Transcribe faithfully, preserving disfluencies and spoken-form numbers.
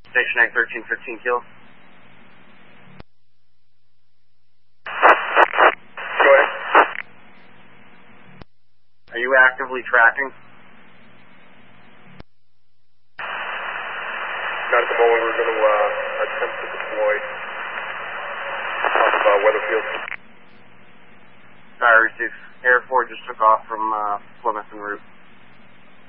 Station nine thirteen fifteen kilo. Go ahead. Are you actively tracking? Not at the moment. We're going to uh, attempt to deploy off of uh, Weatherfield. Sorry, Receive. Air four just took off from uh, Plymouth en route.